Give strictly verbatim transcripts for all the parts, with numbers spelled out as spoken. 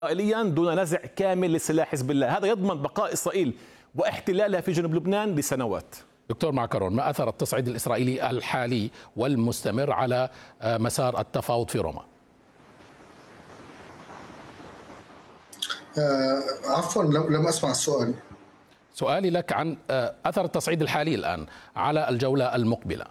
إسرائيليا دون نزع كامل لسلاح حزب الله. هذا يضمن بقاء إسرائيل واحتلالها في جنوب لبنان لسنوات. دكتور معكرون، ما أثر التصعيد الإسرائيلي الحالي والمستمر على مسار التفاوض في روما؟ آه عفوا لم أسمع السؤال. سؤالي لك عن أثر التصعيد الحالي الآن على الجولة المقبلة.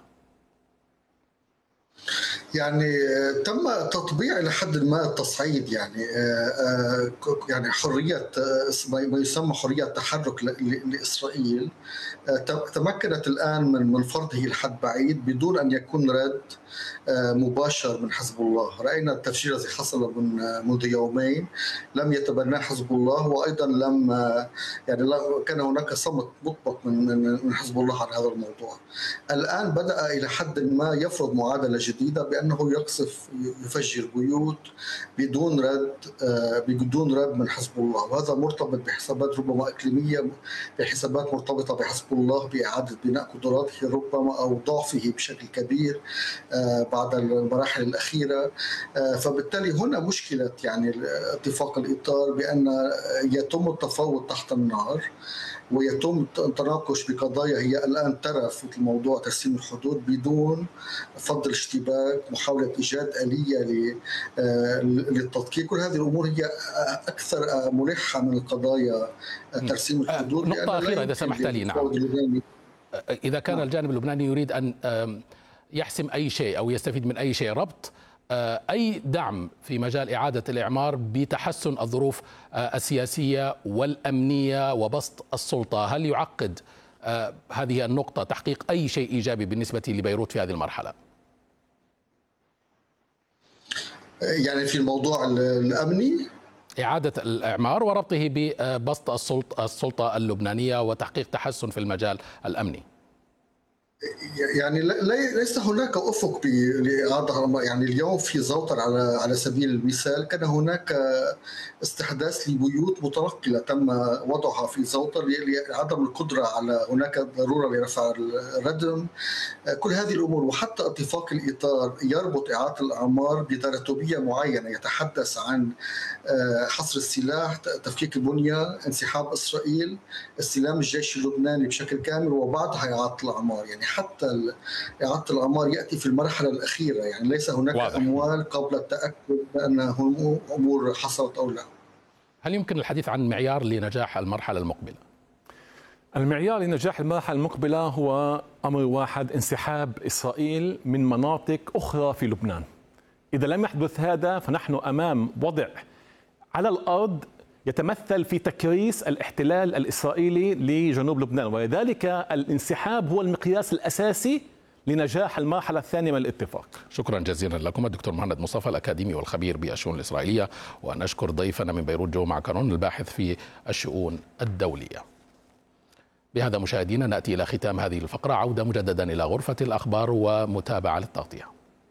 يعني تم تطبيع الى حد ما التصعيد، يعني يعني حريه ما يسمى حريه تحرك لاسرائيل تمكنت الان من من فرضه لحد بعيد بدون ان يكون رد مباشر من حزب الله. راينا التفجير الذي حصل من منذ يومين لم يتبناه حزب الله، وايضا لم يعني كان هناك صمت مطبق من من حزب الله عن هذا الموضوع. الان بدا الى حد ما يفرض معادله جديده بانه يقصف يفجر بيوت بدون رد بدون رد من حزب الله، وهذا مرتبط بحسابات ربما اقليميه، بحسابات مرتبطه بحزب الله باعاده بناء قدراته ربما او ضعفه بشكل كبير بعد المراحل الاخيره. فبالتالي هنا مشكله يعني اتفاق الاطار بان يتم التفاوض تحت النار ويتم التناقش بقضايا هي الآن ترف مثل موضوع ترسيم الحدود بدون فض الاشتباك، محاولة إيجاد آلية للتدقيق. كل هذه الأمور هي أكثر ملحة من القضايا ترسيم الحدود. نقطة أخيرة إذا سمحت لي. نعم، إذا كان نعم. الجانب اللبناني يريد أن يحسم أي شيء أو يستفيد من أي شيء، ربط أي دعم في مجال إعادة الإعمار بتحسن الظروف السياسية والأمنية وبسط السلطة، هل يعقد هذه النقطة تحقيق أي شيء إيجابي بالنسبة لبيروت في هذه المرحلة؟ يعني في الموضوع الأمني إعادة الإعمار وربطه ببسط السلطة اللبنانية وتحقيق تحسن في المجال الأمني. يعني ليس هناك افق لإعادة. يعني اليوم في زوطر على على سبيل المثال كان هناك استحداث لبيوت متنقله تم وضعها في زوطر لعدم القدره على، هناك ضروره لرفع الردم. كل هذه الامور، وحتى اتفاق الاطار يربط اعاده الاعمار بتراتبيه معينه يتحدث عن حصر السلاح، تفكيك البنيه، انسحاب اسرائيل، استلام الجيش اللبناني بشكل كامل، وبعدها اعاده الاعمار. يعني حتى إعادة الأعمار يأتي في المرحلة الأخيرة، يعني ليس هناك واضح. أموال قبل التأكد بأن أمور حصلت أو لا. هل يمكن الحديث عن معيار لنجاح المرحلة المقبلة؟ المعيار لنجاح المرحلة المقبلة هو أمر واحد: انسحاب إسرائيل من مناطق أخرى في لبنان. إذا لم يحدث هذا فنحن أمام وضع على الأرض يتمثل في تكريس الاحتلال الإسرائيلي لجنوب لبنان، ولذلك الانسحاب هو المقياس الأساسي لنجاح المرحلة الثانية من الاتفاق. شكرا جزيلا لكم الدكتور مهند مصطفى، الأكاديمي والخبير بالشؤون الإسرائيلية، ونشكر ضيفنا من بيروت جو معكرون الباحث في الشؤون الدولية. بهذا مشاهدينا نأتي إلى ختام هذه الفقرة، عودة مجددا إلى غرفة الأخبار ومتابعة للتغطية.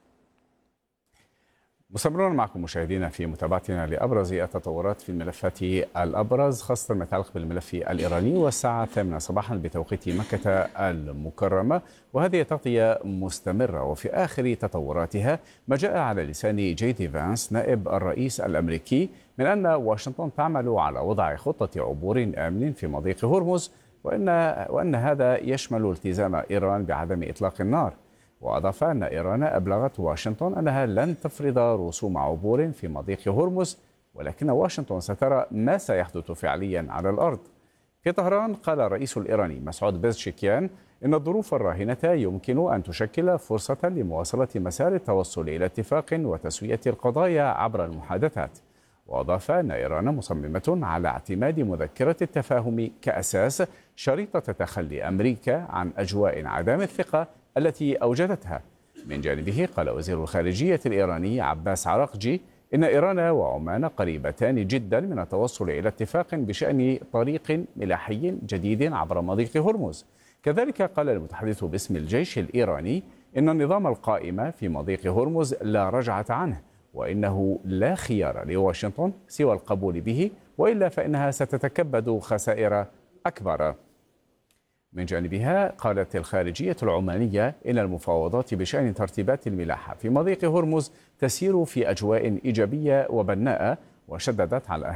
مستمرون معكم مشاهدينا في متابعتنا لأبرز التطورات في الملفات الأبرز، خاصة ما يتعلق بالملف الإيراني، والساعة الثامنة صباحا بتوقيت مكة المكرمة، وهذه تغطية مستمرة. وفي آخر تطوراتها ما جاء على لسان جي دي فانس نائب الرئيس الأمريكي من أن واشنطن تعمل على وضع خطة عبور آمن في مضيق هرمز، وأن, وأن هذا يشمل التزام إيران بعدم إطلاق النار. وأضاف أن إيران أبلغت واشنطن أنها لن تفرض رسوم عبور في مضيق هرمز، ولكن واشنطن سترى ما سيحدث فعليا على الأرض. في طهران قال الرئيس الإيراني مسعود بيزشكيان إن الظروف الراهنة يمكن أن تشكل فرصة لمواصلة مسار التوصل إلى اتفاق وتسوية القضايا عبر المحادثات. وأضاف أن إيران مصممة على اعتماد مذكرة التفاهم كأساس شريطة تخلي أمريكا عن أجواء انعدام الثقة التي أوجدتها. من جانبه قال وزير الخارجية الإيراني عباس عراقجي إن إيران وعمان قريبتان جدا من التوصل إلى اتفاق بشأن طريق ملاحي جديد عبر مضيق هرمز. كذلك قال المتحدث باسم الجيش الإيراني إن النظام القائم في مضيق هرمز لا رجعة عنه، وإنه لا خيار لواشنطن سوى القبول به، وإلا فإنها ستتكبد خسائر أكبر. من جانبها قالت الخارجية العمانية إن المفاوضات بشأن ترتيبات الملاحة في مضيق هرمز تسير في أجواء إيجابية وبناءة، وشددت على